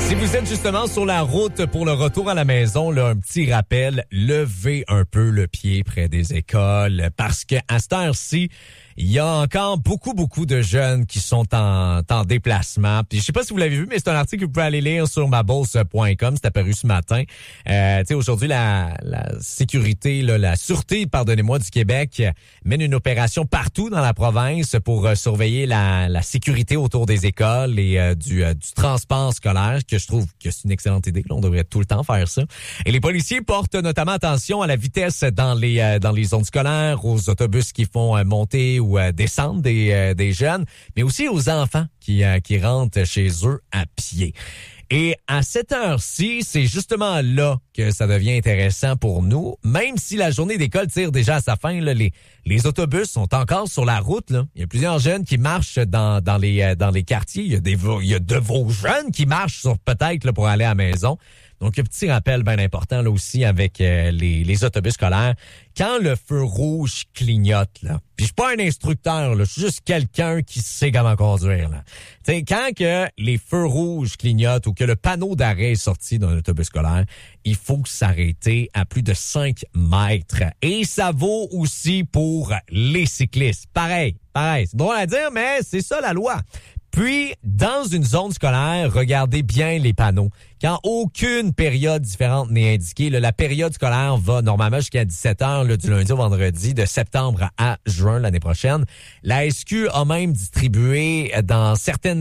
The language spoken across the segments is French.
Si vous êtes justement sur la route pour le retour à la maison, là, un petit rappel, levez un peu le pied près des écoles parce que à cette heure-ci, il y a encore beaucoup de jeunes qui sont en déplacement. Puis je sais pas si vous l'avez vu, mais c'est un article que vous pouvez aller lire sur mabourse.com. C'est apparu ce matin. Tu sais, aujourd'hui, la sécurité, là, la sûreté, pardonnez-moi, du Québec mène une opération partout dans la province pour surveiller la sécurité autour des écoles et du transport scolaire, que je trouve que c'est une excellente idée. Là, on devrait tout le temps faire ça. Et les policiers portent notamment attention à la vitesse dans les zones scolaires, aux autobus qui font monter ou descendre des jeunes, mais aussi aux enfants qui rentrent chez eux à pied. Et à cette heure-ci, c'est justement là que ça devient intéressant pour nous. Même si la journée d'école tire déjà à sa fin, là, les autobus sont encore sur la route. Là. Il y a plusieurs jeunes qui marchent dans les quartiers. Il y a de vos jeunes qui marchent sur peut-être là, pour aller à la maison. Donc, un petit rappel bien important là aussi avec les autobus scolaires. Quand le feu rouge clignote, là, puis je suis pas un instructeur, là, je suis juste quelqu'un qui sait comment conduire. Là. T'sais, quand que les feux rouges clignotent ou que le panneau d'arrêt est sorti d'un autobus scolaire, il faut s'arrêter à plus de 5 mètres. Et ça vaut aussi pour les cyclistes. Pareil. C'est drôle à dire, mais c'est ça la loi. Puis, dans une zone scolaire, regardez bien les panneaux. Quand aucune période différente n'est indiquée, là, la période scolaire va normalement jusqu'à 17h là, du lundi au vendredi, de septembre à juin l'année prochaine. La SQ a même distribué dans certaines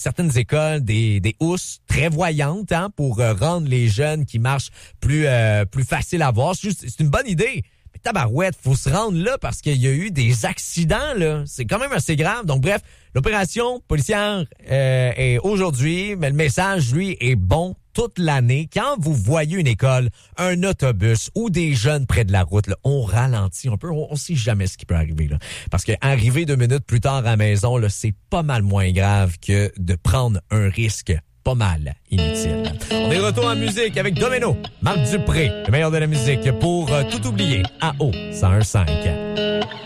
écoles des housses très voyantes pour rendre les jeunes qui marchent plus faciles à voir. C'est une bonne idée. Tabarouette, faut se rendre là parce qu'il y a eu des accidents, là. C'est quand même assez grave. Donc, bref, l'opération policière est aujourd'hui, mais le message, lui, est bon toute l'année. Quand vous voyez une école, un autobus ou des jeunes près de la route, là, on ralentit un peu. On sait jamais ce qui peut arriver, là. Parce que arriver 2 minutes plus tard à la maison, là, c'est pas mal moins grave que de prendre un risque pas mal inutile. On est de retour en musique avec Domino, Marc Dupré, le meilleur de la musique pour tout oublier à O 101.5.